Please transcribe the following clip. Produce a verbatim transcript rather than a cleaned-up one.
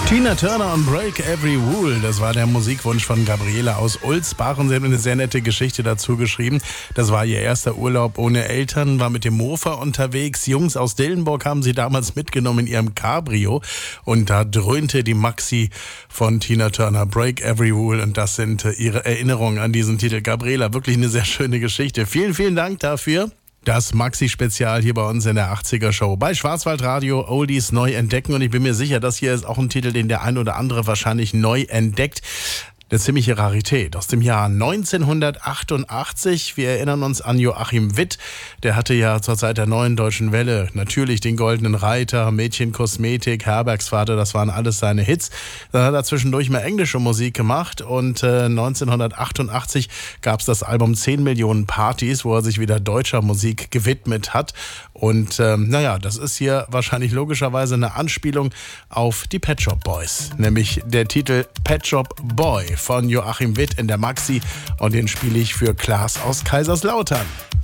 Tina Turner und Break Every Rule, das war der Musikwunsch von Gabriele aus Ulzbach und sie hat eine sehr nette Geschichte dazu geschrieben. Das war ihr erster Urlaub ohne Eltern, war mit dem Mofa unterwegs. Jungs aus Dillenburg haben sie damals mitgenommen in ihrem Cabrio und da dröhnte die Maxi von Tina Turner, Break Every Rule, und das sind ihre Erinnerungen an diesen Titel. Gabriela, wirklich eine sehr schöne Geschichte. Vielen, vielen Dank dafür. Das Maxi-Spezial hier bei uns in der achtziger-Show bei Schwarzwaldradio, Oldies neu entdecken. Und ich bin mir sicher, das hier ist auch ein Titel, den der ein oder andere wahrscheinlich neu entdeckt. Eine ziemliche Rarität aus dem Jahr neunzehnhundertachtundachtzig. Wir erinnern uns an Joachim Witt. Der hatte ja zur Zeit der Neuen Deutschen Welle natürlich den Goldenen Reiter, Mädchenkosmetik, Herbergsvater, das waren alles seine Hits. Dann hat er zwischendurch mal englische Musik gemacht und äh, neunzehnhundertachtundachtzig gab es das Album zehn Millionen Partys, wo er sich wieder deutscher Musik gewidmet hat. Und ähm, naja, das ist hier wahrscheinlich logischerweise eine Anspielung auf die Pet Shop Boys. Nämlich der Titel Pet Shop Boy von Joachim Witt in der Maxi, und den spiele ich für Klaas aus Kaiserslautern.